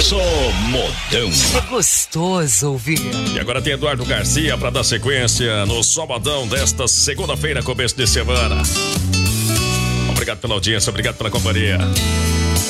Só modão. É gostoso ouvir. E agora tem Eduardo Garcia para dar sequência no Só Modão desta segunda-feira, começo de semana. Obrigado pela audiência, obrigado pela companhia.